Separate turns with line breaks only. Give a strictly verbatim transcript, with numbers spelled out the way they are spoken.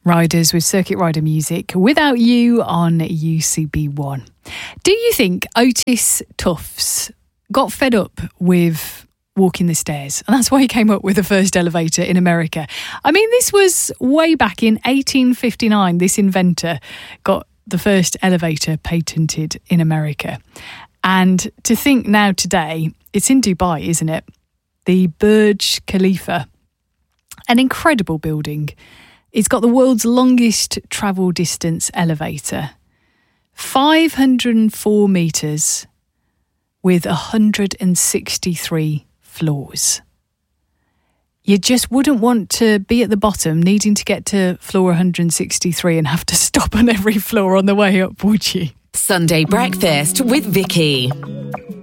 Riders with Circuit Rider music, Without You on U C B one. Do you think Otis Tufts got fed up with walking the stairs, and that's why he came up with the first elevator in America? I mean, this was way back in eighteen fifty-nine. This inventor got the first elevator patented in America. And to think now today, it's in Dubai, isn't it? The Burj Khalifa, an incredible building. It's got the world's longest travel distance elevator, five hundred four metres with one hundred sixty-three floors. You just wouldn't want to be at the bottom needing to get to floor one hundred sixty-three and have to stop on every floor on the way up, would you?
Sunday Breakfast with Vicky.